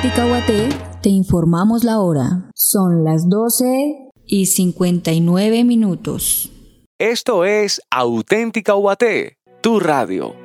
Ticahuaté, te informamos la hora. Son las 12:59. Esto es Auténtica UAT, tu radio.